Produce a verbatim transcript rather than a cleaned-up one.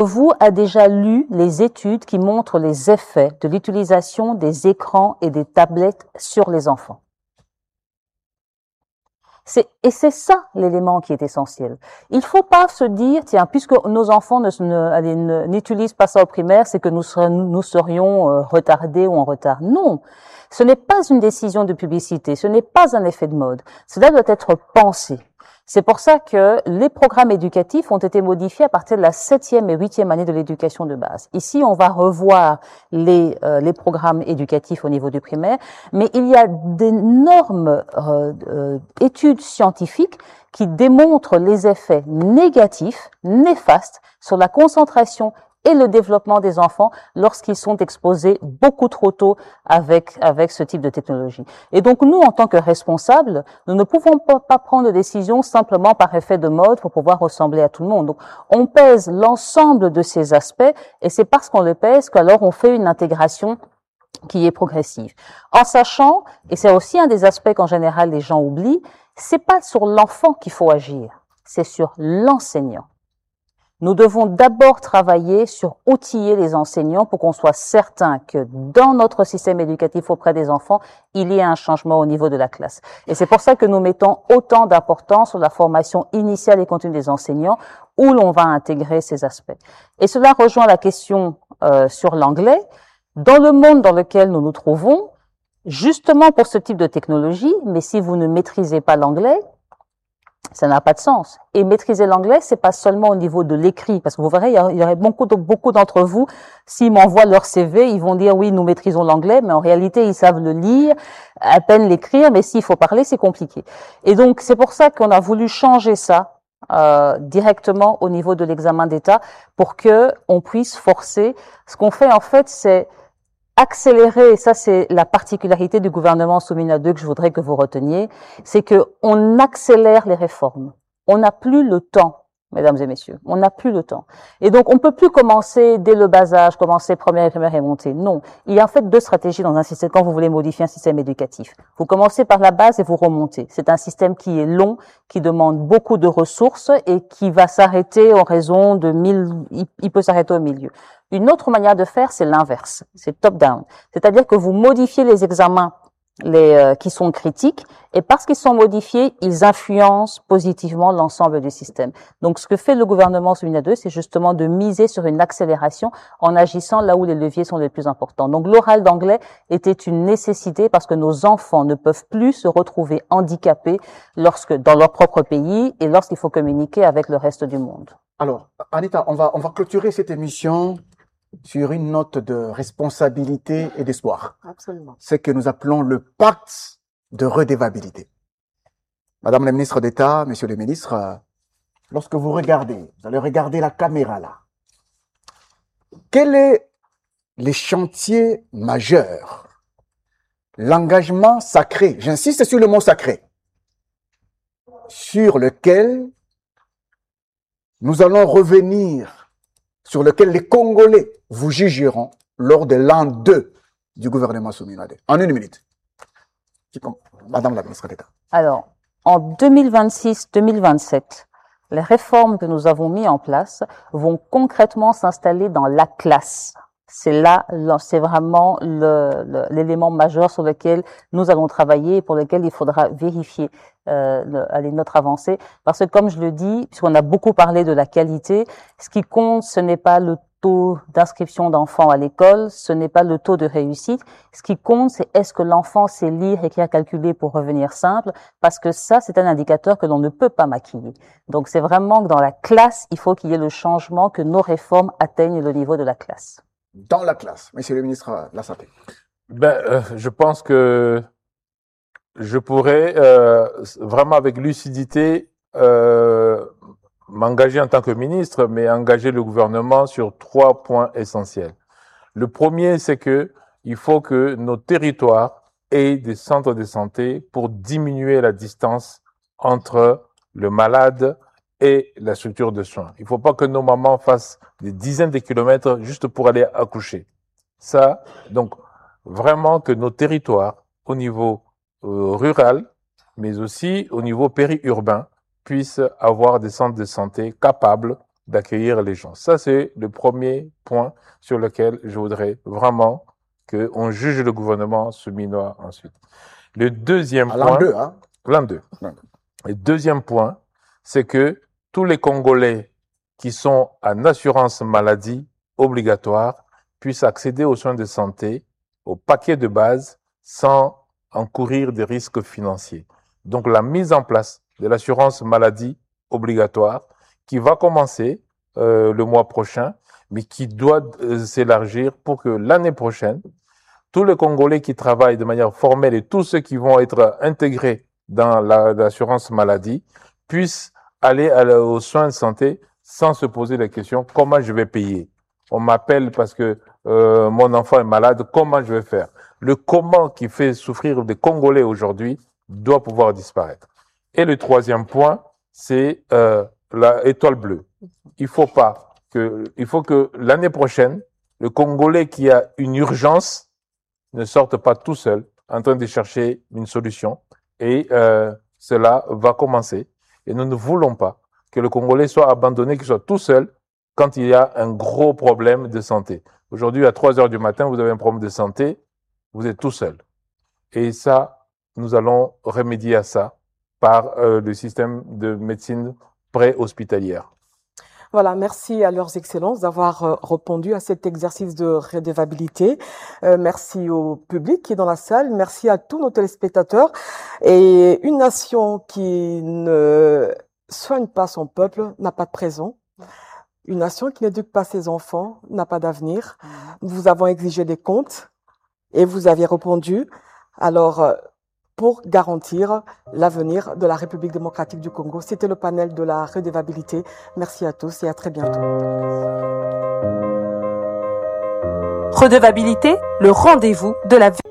Vous a déjà lu les études qui montrent les effets de l'utilisation des écrans et des tablettes sur les enfants. C'est, et c'est ça l'élément qui est essentiel. Il faut pas se dire, tiens, puisque nos enfants ne, ne, ne, n'utilisent pas ça au primaire, c'est que nous, ser, nous serions euh, retardés ou en retard. Non, ce n'est pas une décision de publicité, ce n'est pas un effet de mode. Cela doit être pensé. C'est pour ça que les programmes éducatifs ont été modifiés à partir de la septième et huitième année de l'éducation de base. Ici, on va revoir les, euh, les programmes éducatifs au niveau du primaire, mais il y a d'énormes euh, euh, études scientifiques qui démontrent les effets négatifs, néfastes, sur la concentration et le développement des enfants lorsqu'ils sont exposés beaucoup trop tôt avec avec ce type de technologie. Et donc nous, en tant que responsables, nous ne pouvons pas, pas prendre de décision simplement par effet de mode pour pouvoir ressembler à tout le monde. Donc on pèse l'ensemble de ces aspects et c'est parce qu'on le pèse qu'alors on fait une intégration qui est progressive. En sachant, et c'est aussi un des aspects qu'en général les gens oublient, c'est pas sur l'enfant qu'il faut agir, c'est sur l'enseignant. Nous devons d'abord travailler sur outiller les enseignants pour qu'on soit certain que dans notre système éducatif auprès des enfants, il y ait un changement au niveau de la classe. Et c'est pour ça que nous mettons autant d'importance sur la formation initiale et continue des enseignants où l'on va intégrer ces aspects. Et cela rejoint la question euh, sur l'anglais. Dans le monde dans lequel nous nous trouvons, justement pour ce type de technologie, mais si vous ne maîtrisez pas l'anglais, ça n'a pas de sens. Et maîtriser l'anglais, c'est pas seulement au niveau de l'écrit, parce que vous verrez, il y aurait beaucoup, de, beaucoup d'entre vous, s'ils m'envoient leur C V, ils vont dire oui, nous maîtrisons l'anglais, mais en réalité, ils savent le lire, à peine l'écrire, mais s'il faut parler, c'est compliqué. Et donc, c'est pour ça qu'on a voulu changer ça euh, directement au niveau de l'examen d'État, pour que on puisse forcer. Ce qu'on fait en fait, c'est accélérer, et ça c'est la particularité du gouvernement Soumina deux que je voudrais que vous reteniez, c'est que on accélère les réformes. On n'a plus le temps, mesdames et messieurs, on n'a plus le temps. Et donc on ne peut plus commencer dès le bas âge, commencer première et première et monter. Non, il y a en fait deux stratégies dans un système quand vous voulez modifier un système éducatif. Vous commencez par la base et vous remontez. C'est un système qui est long, qui demande beaucoup de ressources et qui va s'arrêter en raison de mille, il peut s'arrêter au milieu. Une autre manière de faire, c'est l'inverse, c'est top-down. C'est-à-dire que vous modifiez les examens les, euh, qui sont critiques, et parce qu'ils sont modifiés, ils influencent positivement l'ensemble du système. Donc, ce que fait le gouvernement Soumina deux, c'est justement de miser sur une accélération en agissant là où les leviers sont les plus importants. Donc, l'oral d'anglais était une nécessité parce que nos enfants ne peuvent plus se retrouver handicapés lorsque, dans leur propre pays et lorsqu'il faut communiquer avec le reste du monde. Alors, Anita, on va, on va clôturer cette émission sur une note de responsabilité et d'espoir. Absolument. C'est que nous appelons le pacte de redevabilité. Madame la ministre d'État, Monsieur le ministre, lorsque vous regardez, vous allez regarder la caméra là, quel est les chantiers majeurs, l'engagement sacré, j'insiste sur le mot sacré, sur lequel nous allons revenir, sur lequel les Congolais vous jugeront lors de l'an deux du gouvernement Soumina deux. En une minute. Madame la ministre d'État. Alors, en deux mille vingt-six deux mille vingt-sept, les réformes que nous avons mises en place vont concrètement s'installer dans la classe. C'est là, c'est vraiment le, le, l'élément majeur sur lequel nous allons travailler et pour lequel il faudra vérifier euh, le, notre avancée. Parce que comme je le dis, puisqu'on a beaucoup parlé de la qualité, ce qui compte, ce n'est pas le taux d'inscription d'enfants à l'école, ce n'est pas le taux de réussite. Ce qui compte, c'est est-ce que l'enfant sait lire, écrire, calculer pour revenir simple, parce que ça, c'est un indicateur que l'on ne peut pas maquiller. Donc, c'est vraiment que dans la classe, il faut qu'il y ait le changement, que nos réformes atteignent le niveau de la classe. Dans la classe, Monsieur le ministre de la Santé. Ben, euh, je pense que je pourrais euh, vraiment avec lucidité euh, m'engager en tant que ministre, mais engager le gouvernement sur trois points essentiels. Le premier, c'est que il faut que nos territoires aient des centres de santé pour diminuer la distance entre le malade et la structure de soins. Il ne faut pas que nos mamans fassent des dizaines de kilomètres juste pour aller accoucher. Ça, donc, vraiment que nos territoires, au niveau euh, rural, mais aussi au niveau périurbain, puissent avoir des centres de santé capables d'accueillir les gens. Ça, c'est le premier point sur lequel je voudrais vraiment qu'on juge le gouvernement souminois ensuite. Le deuxième À point... l'an deux, hein? L'an deux. Le deuxième point, c'est que tous les Congolais qui sont en assurance maladie obligatoire puissent accéder aux soins de santé, au paquet de base, sans encourir des risques financiers. Donc la mise en place de l'assurance maladie obligatoire qui va commencer euh, le mois prochain, mais qui doit euh, s'élargir pour que l'année prochaine, tous les Congolais qui travaillent de manière formelle et tous ceux qui vont être intégrés dans la, l'assurance maladie puissent aller à la, aux soins de santé sans se poser la question comment je vais payer. On m'appelle parce que euh, mon enfant est malade, comment je vais faire? Le comment qui fait souffrir des Congolais aujourd'hui doit pouvoir disparaître. Et le troisième point, c'est euh, la étoile bleue. Il faut pas que, il faut que l'année prochaine, le Congolais qui a une urgence ne sorte pas tout seul en train de chercher une solution. Et euh, cela va commencer. Et nous ne voulons pas que le Congolais soit abandonné, qu'il soit tout seul quand il y a un gros problème de santé. Aujourd'hui, à trois heures du matin, vous avez un problème de santé, vous êtes tout seul. Et ça, nous allons remédier à ça par euh, le système de médecine pré-hospitalière. Voilà, merci à leurs excellences d'avoir euh, répondu à cet exercice de redevabilité. Euh, merci au public qui est dans la salle. Merci à tous nos téléspectateurs. Et une nation qui ne soigne pas son peuple n'a pas de présent. Une nation qui n'éduque pas ses enfants n'a pas d'avenir. Vous avons exigé des comptes et vous avez répondu. Alors, euh, pour garantir l'avenir de la République démocratique du Congo. C'était le panel de la redevabilité. Merci à tous et à très bientôt. Redevabilité, le rendez-vous de la vie.